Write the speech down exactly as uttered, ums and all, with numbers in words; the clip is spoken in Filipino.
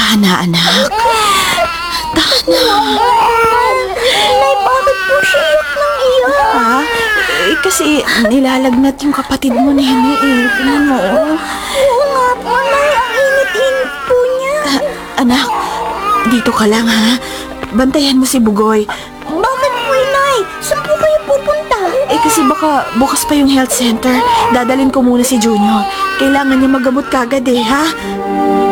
Dahan na, anak. Dahan na. Nay, bakit po siya iyak ng iyak? Ha? Eh, kasi nilalagnat yung kapatid mo, Nene. Eh, tingnan mo, oh. Oo nga po, Nay. Ang init-init po niya. Ah, anak, dito ka lang, ha? Bantayan mo si Bugoy. Bakit po, Nay? Saan po kayo pupunta? Eh, kasi baka bukas pa yung health center. Dadalhin ko muna si Junior. Kailangan niya magamot kagad, eh, ha?